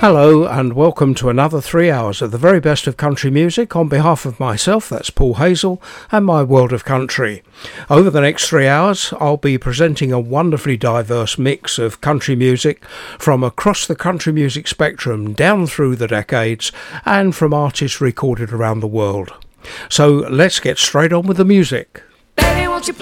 Hello and welcome to another 3 hours of the very best of country music on behalf of myself, that's Paul Hazel, and my world of country. Over the next 3 hours I'll be presenting a wonderfully diverse mix of country music from across the country music spectrum down through the decades and from artists recorded around the world. So let's get straight on with the music. Baby, won't you